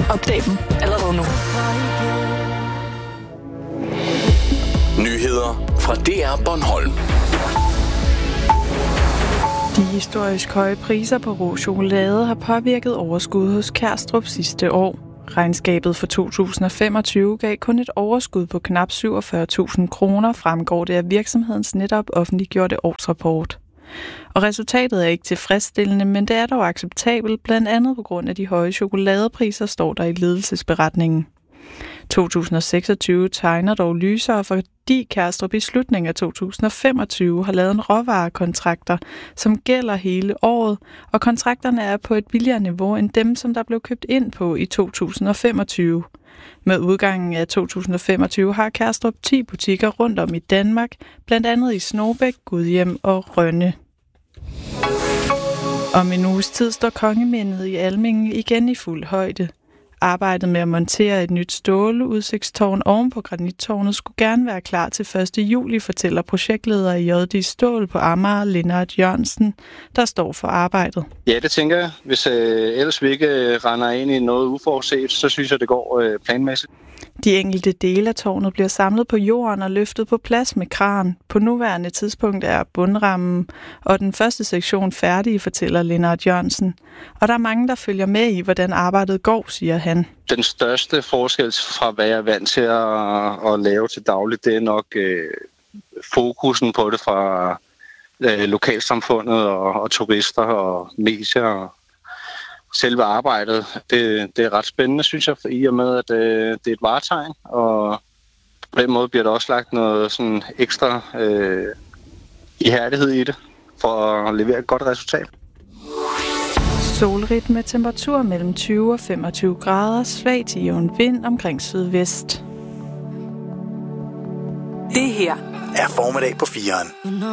Opdag dem allerede nu. Nyheder fra DR Bornholm. De historisk høje priser på rå chokolade har påvirket overskud hos Kærstrup sidste år. Regnskabet for 2025 gav kun et overskud på knap 47.000 kroner, fremgår det af virksomhedens netop offentliggjorte årsrapport. Og resultatet er ikke tilfredsstillende, men det er dog acceptabelt, blandt andet på grund af de høje chokoladepriser, står der i ledelsesberetningen. 2026 tegner dog lysere, fordi Kærstrup i slutningen af 2025 har lavet en råvarekontrakter, som gælder hele året, og kontrakterne er på et billigere niveau end dem, som der blev købt ind på i 2025. Med udgangen af 2025 har Kærstrup 10 butikker rundt om i Danmark, blandt andet i Snorbæk, Gudhjem og Rønne. Om en uges tid står Kongemindet i Almingen igen i fuld højde. Arbejdet med at montere et nyt ståleudsigtstårn oven på granittårnet skulle gerne være klar til 1. juli, fortæller projektleder i JD Stål på Amager, Lennart Jørgensen, der står for arbejdet. Ja, det tænker jeg. Hvis ellers vi ikke render ind i noget uforudset, så synes jeg, det går planmæssigt. De enkelte dele af tårnet bliver samlet på jorden og løftet på plads med kran. På nuværende tidspunkt er bundrammen og den første sektion færdige, fortæller Lennart Jørgensen. Og der er mange, der følger med i, hvordan arbejdet går, siger han. Den største forskel fra, hvad jeg er vant til at lave til dagligt, det er nok fokusen på det fra lokalsamfundet og turister og medier og selve arbejdet. Det er ret spændende, synes jeg, i og med, at det er et varetegn, og på den måde bliver der også lagt noget sådan ekstra ihærdighed i det, for at levere et godt resultat. Solrigt med temperatur mellem 20 og 25 grader, svag til jævn vind omkring sydvest. Det her er formiddag på 4'eren.